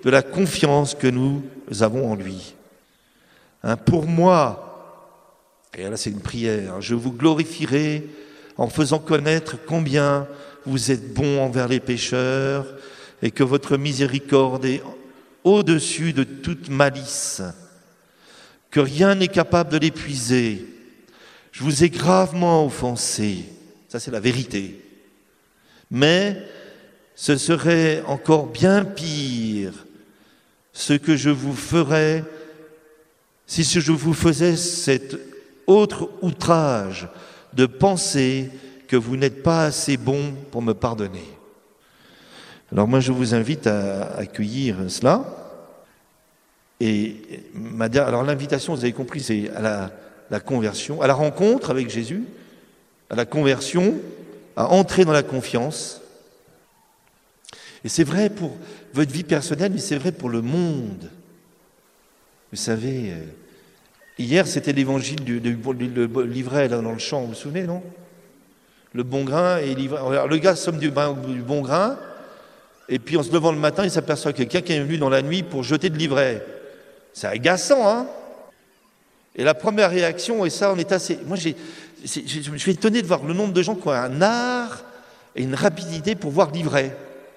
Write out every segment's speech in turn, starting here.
de la confiance que nous avons en lui. Pour moi, et là c'est une prière, je vous glorifierai en faisant connaître combien vous êtes bon envers les pécheurs et que votre miséricorde est au-dessus de toute malice, que rien n'est capable de l'épuiser. Je vous ai gravement offensé, ça c'est la vérité. Mais ce serait encore bien pire ce que je vous ferais si je vous faisais cet autre outrage de penser que vous n'êtes pas assez bon pour me pardonner. Alors moi je vous invite à accueillir cela. Et alors l'invitation, vous avez compris, c'est à la conversion, à la rencontre avec Jésus, à la conversion, à entrer dans la confiance. Et c'est vrai pour votre vie personnelle, mais c'est vrai pour le monde. Vous savez, hier c'était l'évangile du livret là, dans le champ, vous vous souvenez, non? Le bon grain et l'ivraie. Alors, le gars somme du bon grain, et puis en se levant le matin, il s'aperçoit que quelqu'un qui est venu dans la nuit pour jeter de l'ivraie. C'est agaçant, hein? Et la première réaction, et ça, on est assez... Moi, je suis étonné de voir le nombre de gens qui ont un art et une rapidité pour voir l'ivraie.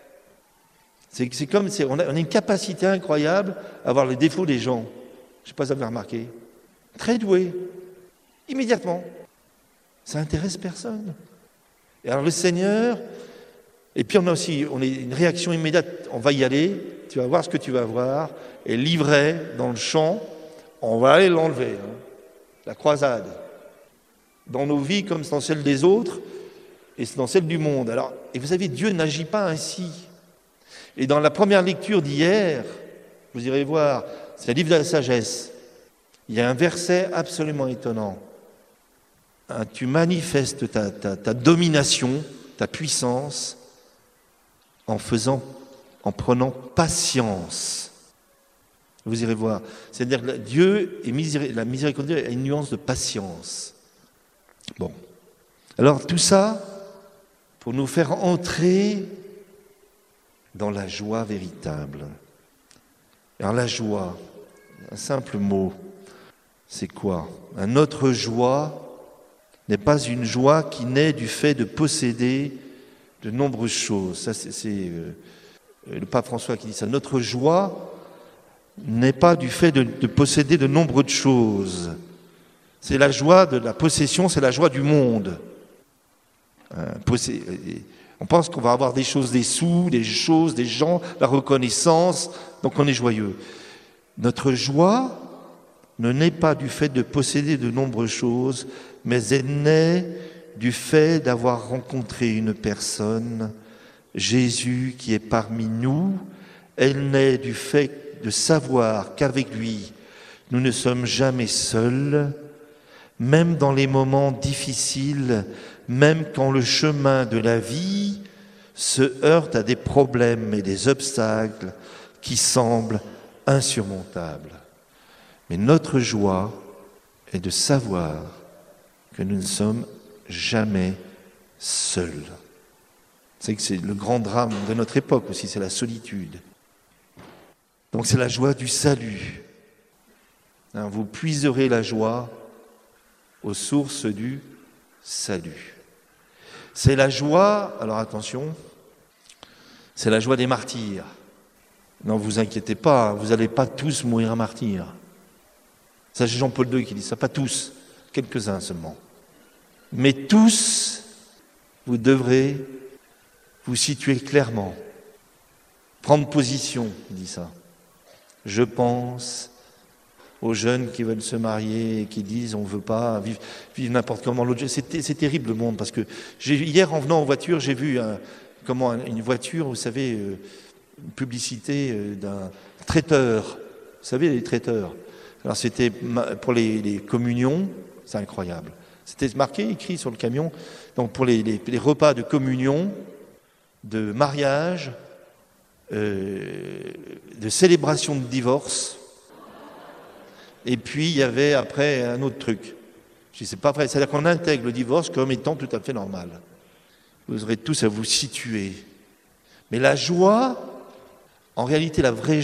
On a une capacité incroyable à voir les défauts des gens. Je ne sais pas si vous avez remarqué. Très doué. Immédiatement. Ça n'intéresse personne. Et alors le Seigneur... Et puis on a une réaction immédiate. On va y aller, tu vas voir ce que tu vas voir. Et l'ivraie dans le champ, on va aller l'enlever. La croisade. Dans nos vies comme dans celle des autres et dans celle du monde. Alors, et vous savez, Dieu n'agit pas ainsi. Et dans la première lecture d'hier, vous irez voir, c'est le livre de la sagesse. Il y a un verset absolument étonnant. Tu manifestes ta domination, ta puissance, en prenant patience. Vous irez voir. C'est-à-dire que Dieu est la miséricorde a une nuance de patience. Bon. Alors tout ça, pour nous faire entrer dans la joie véritable. Alors la joie, un simple mot, c'est quoi? Notre joie n'est pas une joie qui naît du fait de posséder de nombreuses choses. Ça, c'est le pape François qui dit ça. Notre joie n'est pas du fait de posséder de nombreuses choses. C'est la joie de la possession, c'est la joie du monde. On pense qu'on va avoir des choses, des sous, des choses, des gens, la reconnaissance, donc on est joyeux. Notre joie ne naît pas du fait de posséder de nombreuses choses, mais elle naît du fait d'avoir rencontré une personne, Jésus qui est parmi nous. Elle naît du fait de savoir qu'avec lui, nous ne sommes jamais seuls, même dans les moments difficiles, même quand le chemin de la vie se heurte à des problèmes et des obstacles qui semblent insurmontables. Mais notre joie est de savoir que nous ne sommes jamais seuls. C'est que c'est le grand drame de notre époque aussi, c'est la solitude. Donc c'est la joie du salut. Vous puiserez la joie aux sources du salut. C'est la joie, alors attention, c'est la joie des martyrs. Non, vous inquiétez pas, vous n'allez pas tous mourir martyrs. Ça, c'est Jean-Paul II qui dit ça, pas tous, quelques-uns seulement. Mais tous, vous devrez vous situer clairement, prendre position, il dit ça. Je pense aux jeunes qui veulent se marier et qui disent on ne veut pas vivre n'importe comment. C'est terrible le monde, parce que hier en venant en voiture, j'ai vu une voiture, vous savez, une publicité d'un traiteur. Vous savez, les traiteurs. Alors c'était pour les communions, c'est incroyable. C'était marqué, écrit sur le camion, donc pour les repas de communion, de mariage, de célébration de divorce. Et puis il y avait après un autre truc. Je dis c'est pas vrai, c'est-à-dire qu'on intègre le divorce comme étant tout à fait normal. Vous aurez tous à vous situer. Mais la joie, en réalité la vraie